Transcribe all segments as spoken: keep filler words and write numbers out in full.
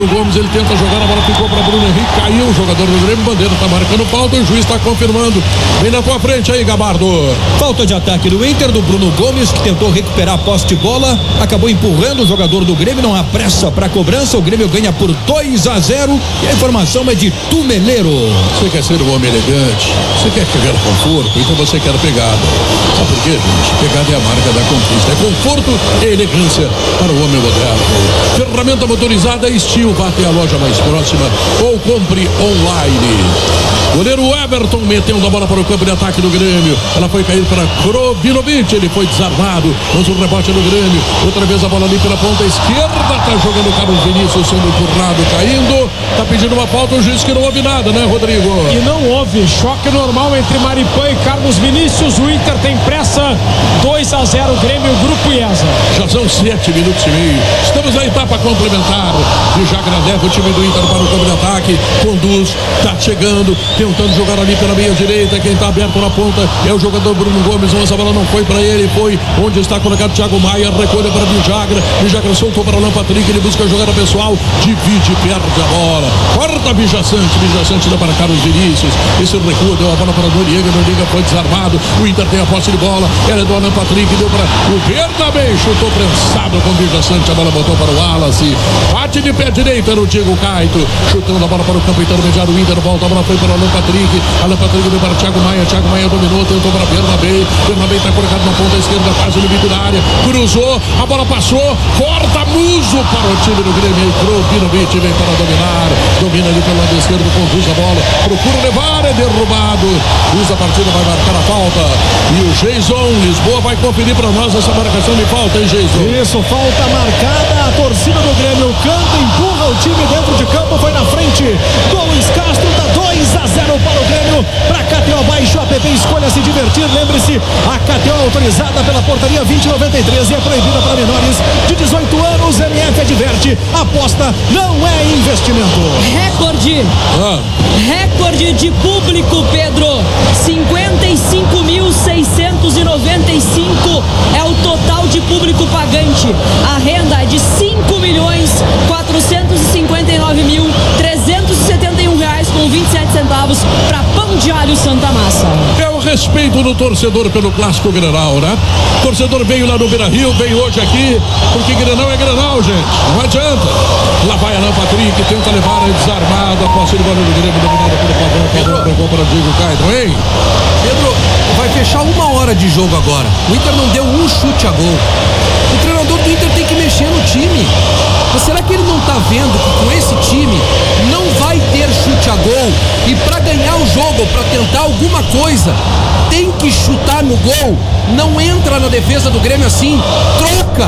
O Gomes, ele tenta jogar, a bola ficou para Bruno Henrique, caiu o jogador do Grêmio, Bandeira tá marcando falta, o juiz está confirmando. Vem na tua frente aí, Gabardo. Falta de ataque do Inter, do Bruno Gomes, que tentou recuperar a posse de bola, acabou empurrando o jogador do Grêmio, não há pressa para cobrança, o Grêmio ganha por dois a zero e a informação é de Tumeleiro. Você quer ser um homem elegante, você quer pegar conforto, então você quer pegada. Sabe por quê, gente? Pegada é a marca da conquista, é conforto e elegância para o homem moderno. Ferramenta motorizada Steel, vá até a loja mais próxima ou compre online. Goleiro Everton metendo a bola para o campo de ataque do Grêmio. Ela foi cair para Krobinovic, ele foi desarmado, mas o rebote do Grêmio. Outra vez a bola ali pela ponta esquerda, tá jogando o Carlos Vinícius sendo empurrado, caindo, tá pedindo uma falta, o juiz que não houve nada, né, Rodrigo? E não houve choque normal entre Maripã e Carlos Vinícius. O Inter tem pressa, dois a zero Grêmio, Grupo IESA. Já são sete minutos e meio. Estamos na etapa complementar. E já agradece o time do Inter para o campo de ataque. Conduz, tá chegando, tentando jogar ali pela meia direita. Quem tá aberto na ponta é o jogador Bruno Gomes. Mas a bola não foi para ele, foi onde está colocado Thiago Maia. Recolha para Vijagra. Vijagra soltou para o Alan Patrick. Ele busca a jogada pessoal, divide, perde a bola. Corta Vijaçante, Vijaçante dá para Carlos Vinícius. Esse recua, deu a bola para Noriega. Noriega foi desarmado. O Inter tem a posse de bola. Ela é do Alan Patrick, deu para o Bernabé. Chutou prensado com Vijaçante. A bola botou para o Wallace. Bate de pé direito era o Diego Caito. Chutando a bola para o campo intermediário. O Inter volta, a bola foi para o Alan Patrick. Alan Patrick deu para Thiago Maia. Thiago Maia dominou, tentou para Bernabé. Bernabé está colocado na ponta esquerda, quase no bico da área. Cruzou, a bola passou. Corta Muso para o time do Grêmio. E Krobinovic vem para dominar. Domina ali pelo lado esquerdo, conduz a bola. Procura levar, é derrubado. Usa a partida, vai marcar a falta. E o Jason Lisboa vai conferir para nós essa marcação de falta, hein, Jason? Isso, falta marcada. A torcida do Grêmio canta, empurra o time dentro de campo, foi na frente do Luiz Castro, dá dois a zero para o Grêmio. Para K T O, baixe o app, escolha se divertir. Lembre-se, a K T O é autorizada pela portaria vinte noventa e três e é proibida para menores de dezoito anos. M F adverte, aposta não é investimento. Recorde, ah. recorde de público, Pedro, cinquenta e cinco mil seiscentos e noventa e cinco é o total de público pagante. A renda é de cinco milhões quatrocentos e cinquenta e nove mil trezentos e setenta e um reais com vinte e sete centavos para Pão de Alho Santa Massa. É o respeito do torcedor pelo Clássico Grenal, né? O torcedor veio lá no Beira-Rio, veio hoje aqui, porque Grenal é Grenal, gente. Não adianta. Lá vai Alan Patrick, tenta levar a desarmada, a posse de bola do Grêmio, dominada pelo Pavão. Pavão pegou para Diego Caetano, hein? Pedro, vai fechar uma hora de jogo agora. O Inter não deu um chute a gol. O treinador do Inter tem que mexer no time. Mas será que ele não tá vendo que com esse time não vai ter chute a gol? E para ganhar o jogo, para tentar alguma coisa, tem que chutar no gol. Não entra na defesa do Grêmio assim. Troca.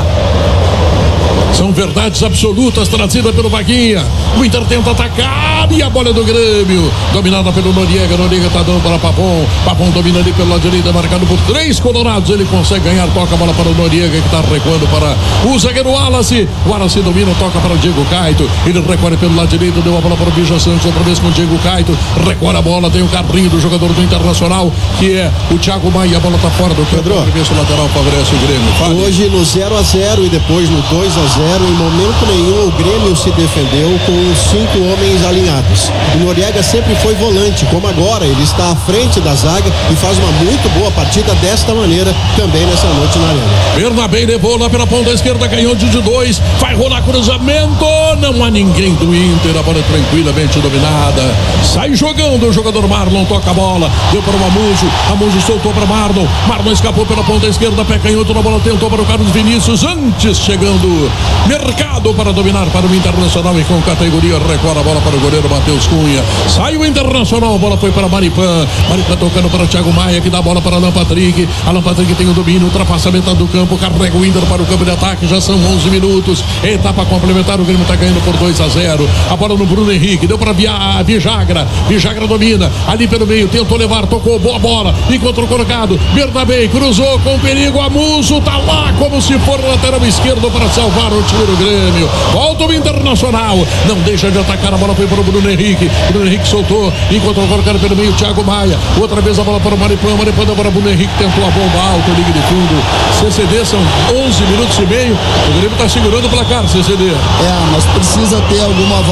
São verdades absolutas trazidas pelo Vaguinha. O Inter tenta atacar e a bola é do Grêmio. Dominada pelo Noriega. Noriega tá dando para Pavão. Pavão domina ali pelo lado direito, marcado por três colorados. Ele consegue ganhar, toca a bola para o Noriega, que tá recuando para o zagueiro Wallace. O Wallace domina, toca para o Diego Caito. Ele recorre pelo lado direito, deu a bola para o Bija Santos, outra vez com o Diego Caito. Recorre a bola, tem o carrinho do jogador do Internacional, que é o Thiago Maia. A bola tá fora do campo. O lateral favorece o Grêmio. Fale. Hoje no zero a zero e depois no dois a zero, em momento nenhum o Grêmio se defendeu com cinco homens alinhados. O Noriega sempre foi volante, como agora, ele está à frente da zaga e faz uma muito boa partida desta maneira também nessa noite na Arena. Bernabé levou lá pela ponta esquerda, ganhou de dois, vai rolar cruzamento, não há ninguém do Inter, a bola é tranquilamente dominada, sai jogando o jogador Marlon, toca a bola, deu para o Amuso, Amuso soltou para Marlon, Marlon escapou pela ponta esquerda, pé canhoto na bola, tentou para o Carlos Vinícius, antes chegando Mercado para dominar para o Internacional e com categoria recua a bola para o goleiro Matheus Cunha. Sai o Internacional, a bola foi para Maripã. Maripã tocando para o Thiago Maia, que dá a bola para Alan Patrick. Alan Patrick tem o domínio, ultrapassamento do campo, carrega o Inter para o campo de ataque. Já são onze minutos. Etapa complementar, o Grêmio está ganhando por dois a zero. A bola no Bruno Henrique, deu para Vijagra. Vijagra domina ali pelo meio, tentou levar, tocou, boa bola. Encontrou colocado, Bernabé cruzou com perigo. Amuso tá lá como se for o lateral esquerdo para salvar salvar o time do Grêmio. Volta o Internacional, não deixa de atacar, a bola foi para o Bruno Henrique. Bruno Henrique soltou, encontrou agora o cara pelo meio, Thiago Maia. Outra vez a bola para o Maripan, Maripan deu para o Bruno Henrique, tentou a bomba alta, liga de fundo. C C D são onze minutos e meio. O Grêmio está segurando o placar, C C D. É, mas precisa ter alguma